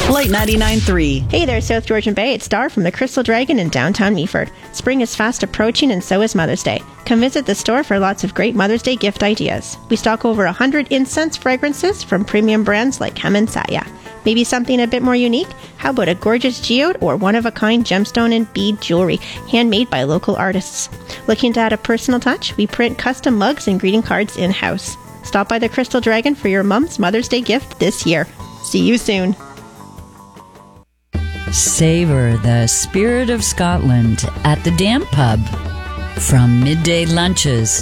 Late 99.3. Hey there, South Georgian Bay. It's Star from the Crystal Dragon in downtown Meaford. Spring is fast approaching and so is Mother's Day. Come visit the store for lots of great Mother's Day gift ideas. We stock over 100 incense fragrances from premium brands like Hem & Saya. Maybe something a bit more unique? How about a gorgeous geode or one-of-a-kind gemstone and bead jewelry, handmade by local artists? Looking to add a personal touch? We print custom mugs and greeting cards in-house. Stop by the Crystal Dragon for your mom's Mother's Day gift this year. See you soon. Savor the spirit of Scotland at the Damp Pub. From midday lunches